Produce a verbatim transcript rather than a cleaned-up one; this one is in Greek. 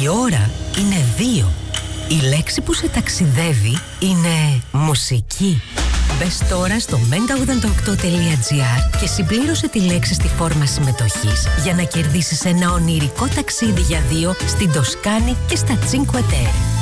Η ώρα είναι δύο. Η λέξη που σε ταξιδεύει είναι μουσική. Μπες τώρα στο μέγκα ογδόντα οκτώ τελεία τζι άρ και συμπλήρωσε τη λέξη στη φόρμα συμμετοχής για να κερδίσεις ένα ονειρικό ταξίδι για δύο στην Τοσκάνη και στα Τσίνκουε Τέρε.